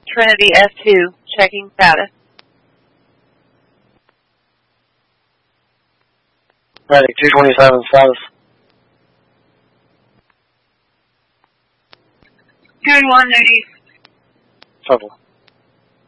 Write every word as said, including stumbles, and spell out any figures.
Trinity F two, checking status. Medic two twenty-seven, status. two one eighty. Total.